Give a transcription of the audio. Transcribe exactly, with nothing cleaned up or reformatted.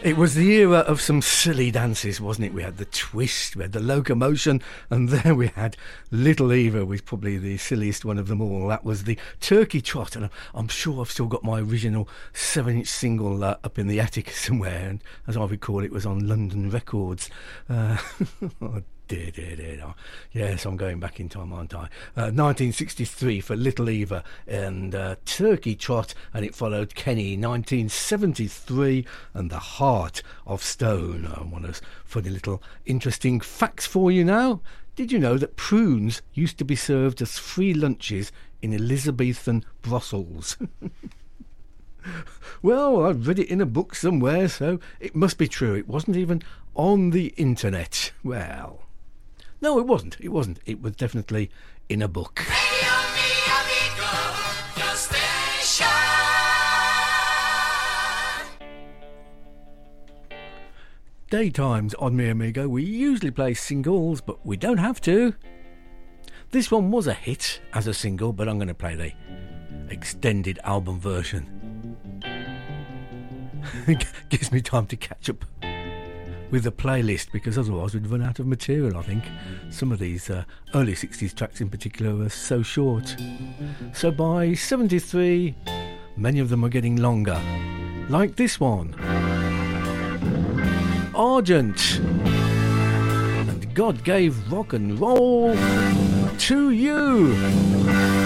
It was the era of some silly dances, wasn't it? We had the twist, we had the locomotion, and there we had Little Eva, was probably the silliest one of them all. That was the Turkey Trot, and I'm sure I've still got my original seven-inch single uh, up in the attic somewhere, and as I recall, it was on London Records. Uh, oh, Dear, dear, dear. Yes, I'm going back in time, aren't I? Uh, nineteen sixty-three for Little Eva and uh, Turkey Trot, and it followed Kenny, nineteen seventy-three, and The Heart of Stone. Uh, one of those funny little interesting facts for you now. Did you know that prunes used to be served as free lunches in Elizabethan Brussels? Well, I've read it in a book somewhere, so it must be true. It wasn't even on the internet. Well... No, it wasn't. It wasn't. It was definitely in a book. Radio Mi Amigo, your station. Daytimes on Mi Amigo, we usually play singles, but we don't have to. This one was a hit as a single, but I'm going to play the extended album version. Gives me time to catch up with the playlist, because otherwise we'd run out of material, I think. Some of these uh, early sixties tracks in particular are so short. So by seventy-three, many of them are getting longer. Like this one. Argent. And God gave rock and roll to you.